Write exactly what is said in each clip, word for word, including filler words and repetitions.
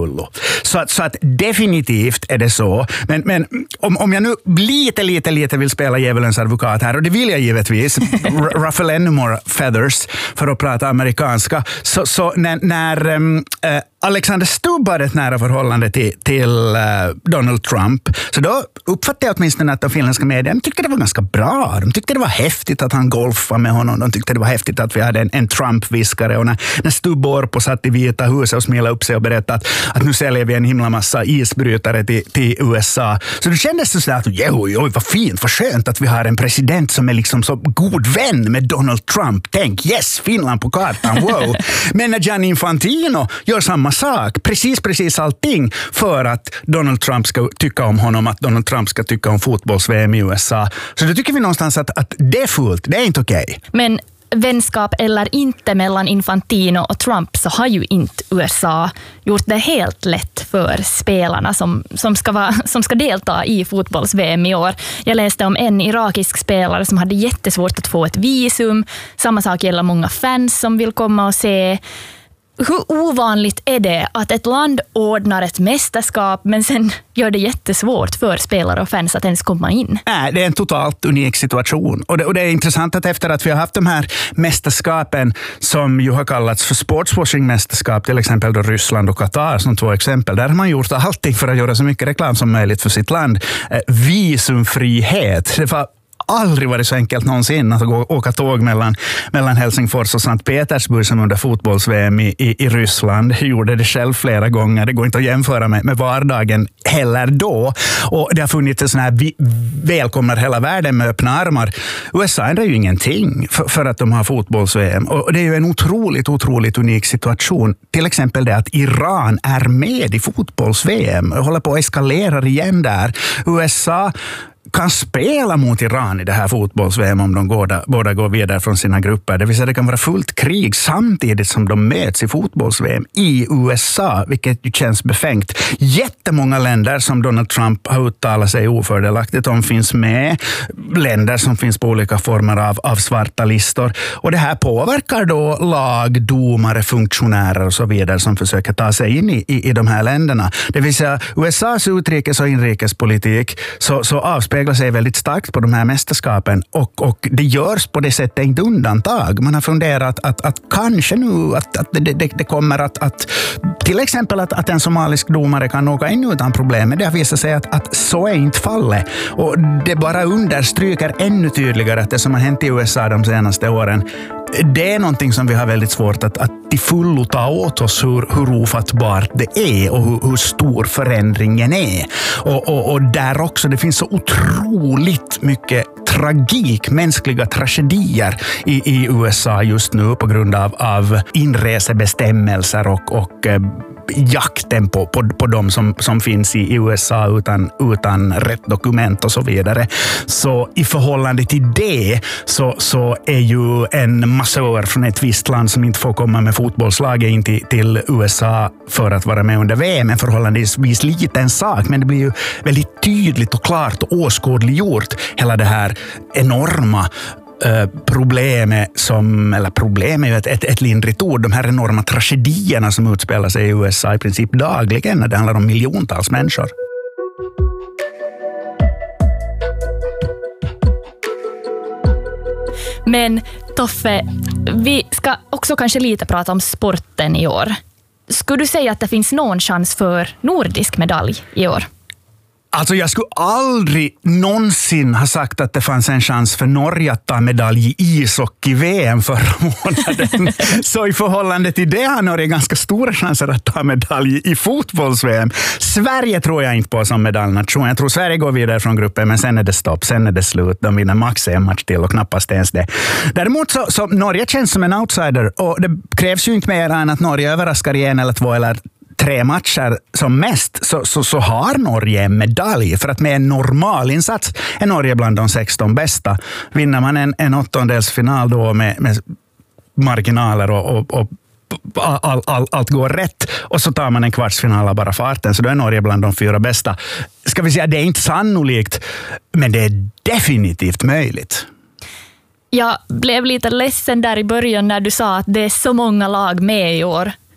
fullo. Så, så att definitivt är det så. Men, men om, om jag nu lite, lite, lite vill spela djävulens advokat här, och det vill jag givetvis, ruffle ännu more feathers för att prata amerikanska, så, så när, när um, uh, Alexander Stubb hade ett nära förhållande till, till uh, Donald Trump, så då uppfattade jag åtminstone att de finländska medierna tyckte det var ganska bra. De tyckte det var häftigt att han golfade med honom. De tyckte det var häftigt att vi hade en, en Trump-viskare. Och när, när Stubb Orpo satt i Vita huset och smilade upp sig och berättade att, att nu säljer vi en himla massa isbrytare till, till U S A. Så det kändes så sådär att oj, oj, vad fint, vad skönt att vi har en president som är liksom så god vän med Donald Trump. Tänk, yes, Finland på kartan, wow. Men när Gianni Infantino gör samma sak, precis, precis allting för att Donald Trump ska tycka om honom, att Donald Trump ska tycka om fotbolls-V M i U S A. Så då tycker vi någonstans att, att det är fullt, det är inte okej. Okay. Men vänskap eller inte mellan Infantino och Trump, så har ju inte U S A gjort det helt lätt för spelarna som, som, ska, vara, som ska delta i fotbolls-V M i år. Jag läste om en irakisk spelare som hade jättesvårt att få ett visum. Samma sak gäller många fans som vill komma och se. Hur ovanligt är det att ett land ordnar ett mästerskap men sen gör det jättesvårt för spelare och fans att ens komma in? Nej, det är en totalt unik situation. Och det, och det är intressant att efter att vi har haft de här mästerskapen som ju har kallats för sportswashing-mästerskap, till exempel då Ryssland och Qatar som två exempel, där har man gjort allting för att göra så mycket reklam som möjligt för sitt land. Eh, visumfrihet, det var aldrig varit så enkelt någonsin att gå, åka tåg mellan, mellan Helsingfors och Sankt Petersburg som under fotbolls-V M i, i, i Ryssland. Jag gjorde det själv flera gånger. Det går inte att jämföra med, med vardagen heller då. Och det har funnits en sån här vi, välkomnar hela världen med öppna armar. U S A ändrar ju ingenting för, för att de har fotbolls-V M. Och det är ju en otroligt, otroligt unik situation. Till exempel det att Iran är med i fotbolls-V M och håller på att eskalera igen där. U S A kan spela mot Iran i det här fotbolls-V M om de båda, båda går vidare från sina grupper. Det vill säga det kan vara fullt krig samtidigt som de möts i fotbolls-V M i U S A, vilket ju känns befängt. Jättemånga länder som Donald Trump har uttalat sig ofördelaktigt om finns med. Länder som finns på olika former av, av svarta listor. Och det här påverkar då lag, domare, funktionärer och så vidare som försöker ta sig in i, i, i de här länderna. Det vill säga U S A:s utrikes- och inrikespolitik så, så avspeglar sig väldigt starkt på de här mästerskapen och, och det görs på det sättet inte undantag. Man har funderat att, att kanske nu att, att det, det, det kommer att, att till exempel att, att en somalisk domare kan åka in utan problem, men det har visat sig att, att så är inte fallet. Och det bara understryker ännu tydligare att det som har hänt i U S A de senaste åren, det är någonting som vi har väldigt svårt att, att till fullo ta åt oss hur, hur ofattbart det är och hur, hur stor förändringen är. Och, och, och där också, det finns så otroligt mycket tragik, mänskliga tragedier i, i U S A just nu på grund av, av inresebestämmelser och, och eh, jakten på, på, på de som, som finns i U S A utan, utan rätt dokument och så vidare. Så i förhållande till det så, så är ju en massör från ett visst land som inte får komma med fotbollslaget in till, till U S A för att vara med under V M en förhållandevis liten sak, men det blir ju väldigt tydligt och klart och åskådliggjort hela det här enorma problemet som, eller problem är ju ett, ett, ett lindrigt ord, de här enorma tragedierna som utspelar sig i U S A i princip dagligen när det handlar om miljontals människor. Men Toffe, vi ska också kanske lite prata om sporten i år. Skulle du säga att det finns någon chans för nordisk medalj i år? Alltså jag skulle aldrig någonsin ha sagt att det fanns en chans för Norge att ta medalj i ishockey-V M förra månaden. Så i förhållande till det har Norge ganska stora chanser att ta medalj i fotbolls-V M. Sverige tror jag inte på som medaljnation. Jag tror Sverige går vidare från gruppen, men sen är det stopp, sen är det slut. De vinner max en match till och knappast ens det. Däremot så, så Norge känns som en outsider och det krävs ju inte mer än att Norge överraskar i en eller två eller tre matcher som mest så, så, så har Norge en medalj. För att med en normal insats är Norge bland de sexton bästa. Vinner man en, en åttondelsfinal då med, med marginaler och, och, och all, all, allt går rätt och så tar man en kvartsfinal av bara farten, så då är Norge bland de fyra bästa. Ska vi säga, det är inte sannolikt, men det är definitivt möjligt. Jag blev lite ledsen där i början när du sa att det är så många lag med i år.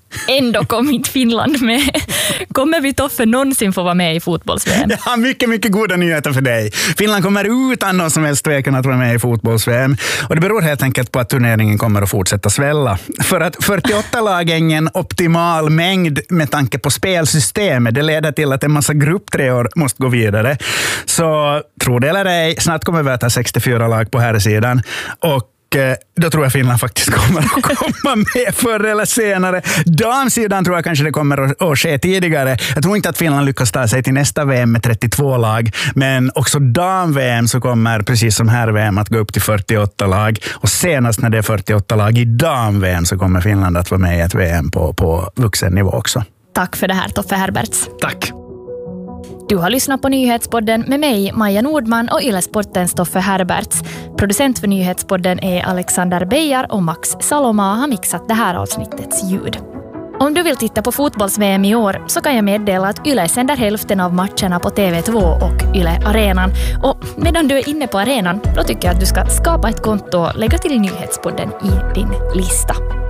Ändå kom inte Finland med. Kommer vi Toffe någonsin få vara med i fotbolls-V M? Ja, mycket, mycket goda nyheter för dig. Finland kommer utan någon som helst tvekan att vara med i fotbolls-V M. Och det beror helt enkelt på att turneringen kommer att fortsätta svälla. För att fyrtioåtta lag är ingen optimal mängd med tanke på spelsystemet. Det leder till att en massa grupptreor måste gå vidare. Så tro det eller ej, snart kommer vi att ha sextiofyra lag på här sidan. Och då tror jag Finland faktiskt kommer att komma med förr eller senare. Damsidan tror jag kanske det kommer att ske tidigare. Jag tror inte att Finland lyckas ta sig till nästa V M med trettiotvå lag. Men också dam-V M så kommer precis som här V M att gå upp till fyrtioåtta lag. Och senast när det är fyrtioåtta lag i dam-V M så kommer Finland att vara med i ett V M på, på vuxennivå också. Tack för det här, Toffe Herberts. Tack. Du har lyssnat på Nyhetspodden med mig, Maja Nordman, och Yle Sportens Toffe Herberts. Producent för Nyhetspodden är Alexander Beijar och Max Saloma har mixat det här avsnittets ljud. Om du vill titta på fotbolls-V M i år så kan jag meddela att Yle sänder hälften av matcherna på T V två och Yle Arenan. Och medan du är inne på arenan, då tycker jag att du ska skapa ett konto och lägga till Nyhetspodden i din lista.